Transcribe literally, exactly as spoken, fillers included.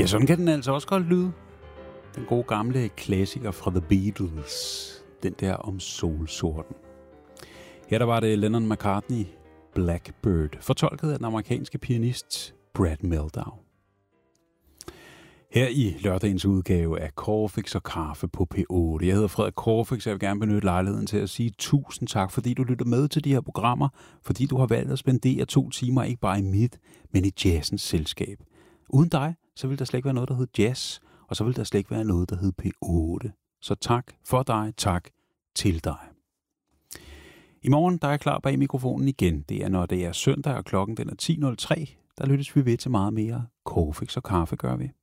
Ja, sådan kan den altså også godt lyde. Den gode gamle klassiker fra The Beatles. Den der om solsorten. Her der var det Lennon McCartney, Blackbird, fortolket af den amerikanske pianist Brad Mehldau. Her i lørdagens udgave af Corfix og Kaffe på P otte. Jeg hedder Frederik Corfix, og jeg vil gerne benytte lejligheden til at sige tusind tak, fordi du lytter med til de her programmer, fordi du har valgt at spendere to timer ikke bare i mit, men i jazzens selskab. Uden dig, så vil der slet ikke være noget, der hedder jazz, og så vil der slet ikke være noget, der hedder P otte. Så tak for dig, tak til dig. I morgen der er jeg klar bag mikrofonen igen. Det er, når det er søndag, og klokken den er ti nul tre. Der lyttes vi ved til meget mere Corfix og Kaffe, gør vi.